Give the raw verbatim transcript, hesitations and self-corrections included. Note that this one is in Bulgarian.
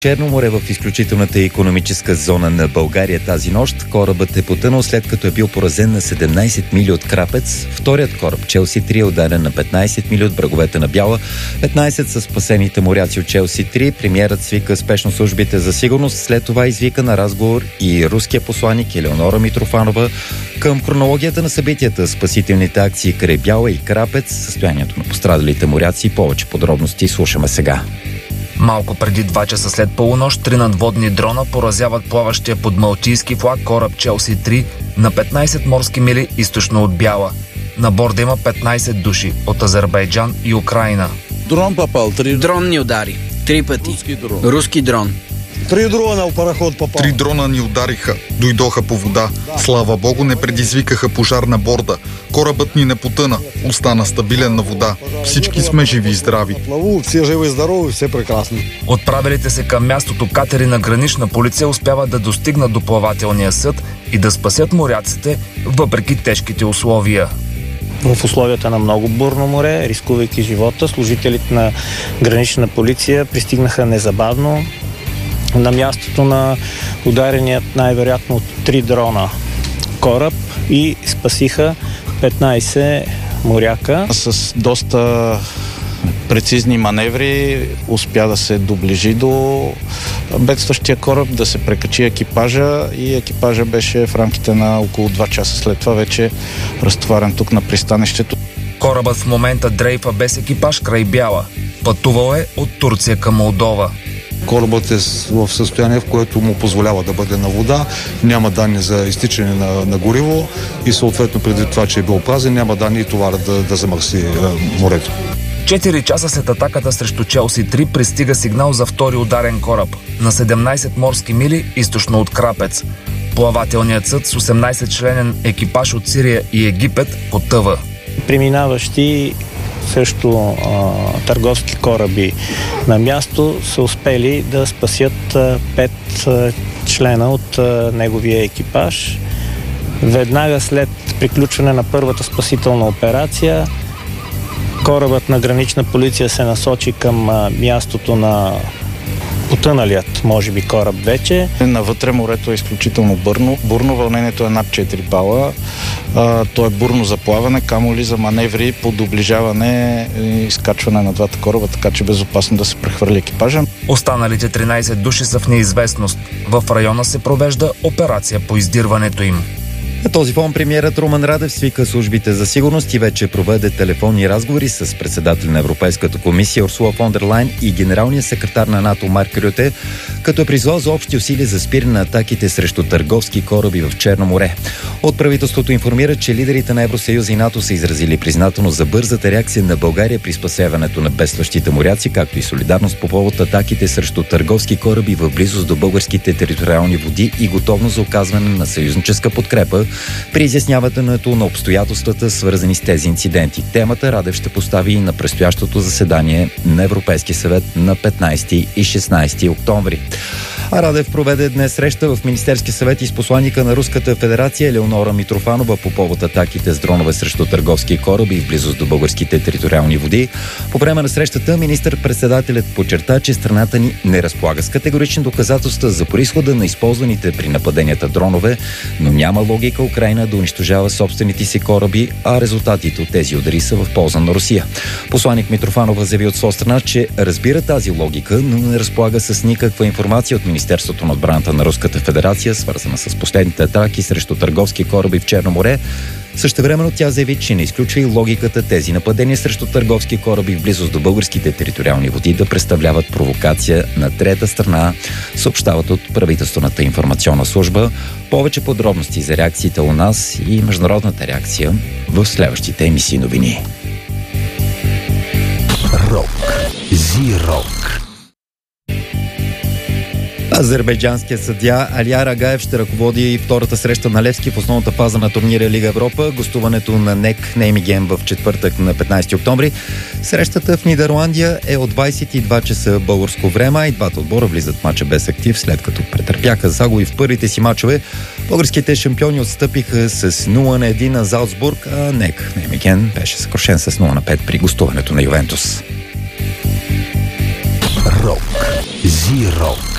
Черно море в изключителната икономическа зона на България тази нощ. Корабът е потънал след като е бил поразен на седемнайсет мили от крапец. Вторият кораб, Челси три, е ударен на петнайсет мили от бреговете на Бяла. петнайсет са спасените моряци от Челси три. Премиерът свика спешно службите за сигурност. След това извика на разговор и руския посланик Елеонора Митрофанова. Към хронологията на събитията, спасителните акции край Бяла и Крапец, състоянието на пострадалите моряци и повече подробности слушаме сега. Малко преди два часа след полунощ, три надводни дрона поразяват плаващия под малтийски флаг кораб Челси три на петнайсет морски мили източно от Бяла. На борда има петнайсет души от Азербайджан и Украйна. Дрон попал, три дрон ни удари. Три пъти. Руски дрон. Руски дрон. Три дрона в параход попал. Три дрона ни удариха. Дойдоха по вода. Слава Богу, не предизвикаха пожар на борда. Корабът ни не потъна. Остана стабилен на вода. Всички сме живи и здрави. Все живи и здрави, все прекрасни. Отправилите се към мястото катери на гранична полиция успяват да достигнат до плавателния съд и да спасят моряците, въпреки тежките условия. В условията на много бурно море, рискувайки живота, служителите на гранична полиция пристигнаха незабавно на мястото на удареният най-вероятно от три дрона кораб и спасиха петнайсет моряка. С доста прецизни маневри успя да се доближи до бедстващия кораб, да се прекачи екипажа и екипажа беше в рамките на около два часа след това вече разтоварен тук на пристанището. Корабът в момента дрейфа без екипаж край Бяла. Пътувал е от Турция към Молдова. Корабът е в състояние, в което му позволява да бъде на вода, няма данни за изтичане на, на гориво и съответно преди това, че е бил празен, няма данни и товара да, да замърси е, морето. Четири часа след атаката срещу Челси три пристига сигнал за втори ударен кораб на седемнайсет морски мили източно от Крапец. Плавателният съд с осемнайсет членен екипаж от Сирия и Египет потъва. Преминаващи също а, търговски кораби на място са успели да спасят а, пет а, члена от а, неговия екипаж. Веднага след приключване на първата спасителна операция, корабът на гранична полиция се насочи към а, мястото на потъналият, може би, кораб вече. Навътре морето е изключително бурно. Бурно вълнението е над четири бала. А, то е бурно за плаване, камо ли за маневри по доближаване и изкачване на двата кораба, така че безопасно да се прехвърли екипажа. Останалите тринайсет души са в неизвестност. В района се провежда операция по издирването им. На този фон премиерът Румен Радев свика службите за сигурност и вече проведе телефонни разговори с председателя на Европейската комисия Урсула фон дер Лайен и генералния секретар на НАТО Марк Рюте, като е призвал за общи усилия за спиране на атаките срещу търговски кораби в Черно море. От правителството информира, че лидерите на Евросъюза и НАТО са изразили признателност за бързата реакция на България при спасяването на бедстващите моряци, както и солидарност по повод атаките срещу търговски кораби в близост до българските териториални води и готовност за оказване на съюзническа подкрепа при изясняването на обстоятелствата, свързани с тези инциденти. Темата Радев ще постави и на предстоящото заседание на Европейския съвет на петнайсети и шестнайсети октомври. А Радев проведе днес среща в Министерския съвет и с посланника на Руската федерация Елеонора Митрофанова по повод атаките с дронове срещу търговски кораби в близост до българските териториални води. По време на срещата министър-председателят подчерта, че страната ни не разполага с категорични доказателства за произхода на използваните при нападенията дронове, но няма логика Украйна да унищожава собствените си кораби, а резултатите от тези удари са в полза на Русия. Посланик Митрофанова заяви от своя страна, че разбира тази логика, но не разполага с никаква информация от Министерството на отбраната на Руската федерация, свързана с последните атаки срещу търговски кораби в Черно море. Същевременно тя заяви, че не изключва и логиката тези нападения срещу търговски кораби в близост до българските териториални води да представляват провокация на трета страна, съобщават от правителствената информационна служба. Повече подробности за реакциите у нас и международната реакция в следващите емисии новини. Рок. Зи-рок. Азербайджанският съдия Алия Рагаев ще ръководи втората среща на Левски в основната фаза на турнира Лига Европа. Гостуването на НЕК Неймеген в четвъртък на петнайсети октомври. Срещата в Нидерландия е от двайсет и два часа българско време и двата отбора влизат в мача без актив, след като претърпяха загуби в първите си мачове. Българските шампиони отстъпиха с нула на едно на Залцбург, а НЕК Неймеген беше съкрушен с нула на пет при гостуването на Ювентус. Рок. Зирок.